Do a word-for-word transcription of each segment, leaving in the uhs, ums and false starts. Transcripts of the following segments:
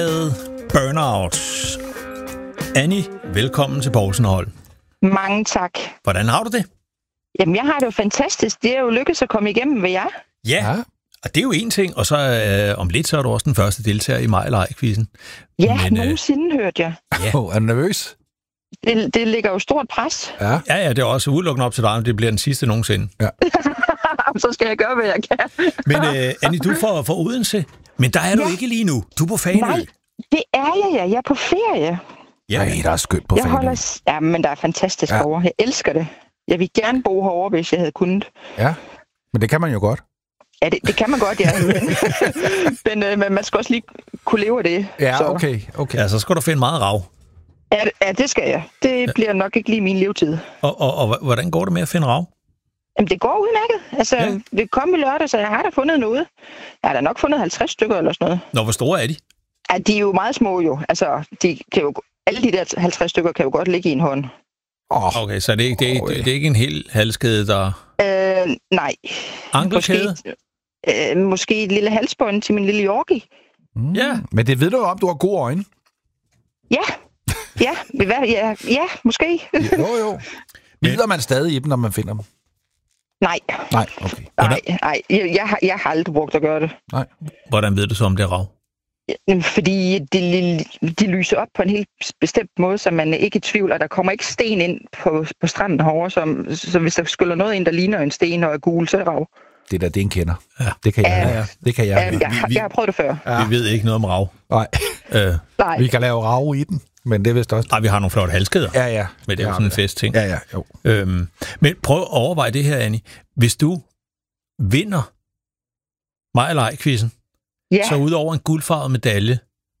Burnout. Annie, velkommen til Poulsen og Holm. Mange tak. Hvordan har du det? Jamen, jeg har det jo fantastisk. Det er jo lykkedes at komme igennem ved jer. Ja, ja. Og det er jo en ting, og så øh, om lidt, så er du også den første deltager i Maj eller Ej-quizzen. Ja, Men, nogensinde øh... hørte jeg. Ja. Oh, er du nervøs? Det, det ligger jo stort pres. Ja. ja, ja, det er også udelukkende op til dig, det bliver den sidste nogensinde. Ja. Så skal jeg gøre, hvad jeg kan. Men øh, Annie, du er for, for Odense, men der er du ja. ikke lige nu. Du er på Fanø. Nej, det er jeg, ja. Jeg er på ferie. Ja, Ej, der er skønt på jeg Fanø. Holder... Ja, men der er fantastisk ja. over. Jeg elsker det. Jeg vil gerne bo herovre, hvis jeg havde kunnet. Ja, men det kan man jo godt. Ja, det, det kan man godt, ja. men, øh, men man skal også lige kunne leve af det. Ja, så. okay, okay. Ja, så skal du finde meget rav. Ja, ja, det skal jeg. Det ja. bliver nok ikke lige min levetid. Og, og, og hvordan går det med at finde rav? Jamen, det går udmærket. Altså, ja. det kom i lørdag, så jeg har da fundet noget. Jeg har da nok fundet halvtreds stykker eller sådan noget. Nå, hvor store er de? Ja, de er jo meget små jo. Altså, de kan jo, alle de der halvtreds stykker kan jo godt ligge i en hånd. Oh. Okay, så det er, ikke, det, er, det er ikke en hel halskæde, der... Øh, nej. Ankelkæde? Måske, øh, måske et lille halsbånd til min lille Yorkie. Mm. Ja, men det ved du jo om, du har gode øjne. Ja, ja, ja, ja måske. Jo, jo. Bider man stadig i dem, når man finder dem? Nej. Nej, okay. Nej, nej. Jeg, jeg, har, jeg har aldrig brugt at gøre det. Nej. Hvordan ved du så, om det er rav? Fordi de, de lyser op på en helt bestemt måde, så man er ikke i tvivl, og der kommer ikke sten ind på, på stranden herovre, så, så hvis der skyller noget ind, der ligner en sten og er gul, så er det rav. Det der, det er en kender. Ja. Det kan jeg. Ja, ja. Det kan jeg. Ja, jeg, har, jeg har prøvet det før. Ja. Vi ved ikke noget om rav. Nej. øh. Nej. Vi kan lave rav i den, men det er vist også... Nej, vi har nogle flotte halskæder. Ja, ja. Men det er jo sådan en festting. Ja, ja, jo. Øhm, men prøv at overveje det her, Annie. Hvis du vinder Maj eller Ej-quizzen, ja. så udover en guldfarvet medalje,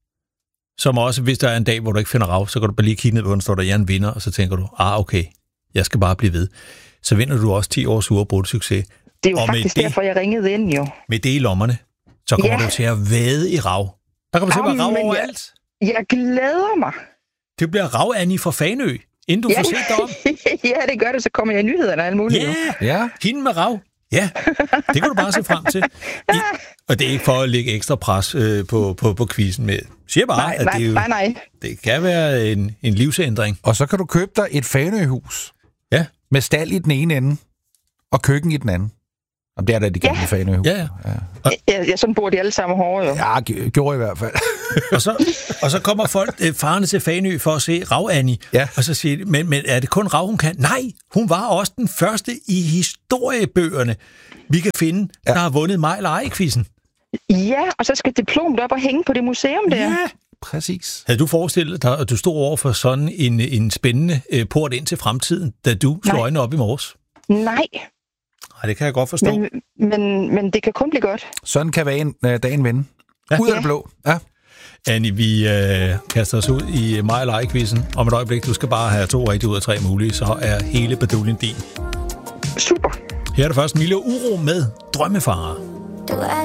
som også, hvis der er en dag, hvor du ikke finder rav, så kan du bare lige kigge ned på den, står der, jeg er en vinder, og så tænker du, ah, okay, jeg skal bare blive ved. Så vinder du også ti års uafbrudt succes. Det er jo og faktisk det, derfor, jeg ringede ind, jo. Med det i lommerne, så kommer ja. du til at vade i rav. Der kommer til at være rav overalt. Jeg, jeg glæder mig. Det bliver rav, Annie, fra Fanø, inden du ja. får set dig om. Ja, det gør det, så kommer jeg i nyhederne og alt muligt. Ja, ja. Hende med rav. Ja, det kan du bare se frem til. I, og det er ikke for at lægge ekstra pres øh, på, på, på quizzen med. Siger bare, nej, at nej, det, jo, nej, nej. det kan være en, en livsændring. Og så kan du købe dig et Fanøhus. Ja. Med stald i den ene ende, og køkken i den anden. Om det er der de gamle ja. Fanøhus. Ja, ja. ja. Og, ja, ja, sådan bor de alle sammen hårde, jo. Ja, gjorde i hvert fald. og, så, og så kommer folk øh, farne til Fanø for at se Rav Annie. Ja. Og så siger de, men, men er det kun Rav, hun kan? Nej, hun var også den første i historiebøgerne, vi kan finde, ja. der har vundet Maj eller Ej-quizzen. Ja, og så skal diplomet op og hænge på det museum der. Ja, præcis. Havde du forestillet dig, at du stod over for sådan en, en spændende øh, port ind til fremtiden, da du slog øjnene op i morges? Nej. Nej, det kan jeg godt forstå. Men, men, men det kan kun blive godt. Sådan kan være uh, dagen vende. Ja. Ud af ja. det blå. Ja. Annie, vi øh, kaster os ud i Maj eller Ej-quizzen. Om et øjeblik, du skal bare have to rigtige ud af tre mulige, så er hele baduljen din. Super. Her er der først Milo Uro med Drømmefarer.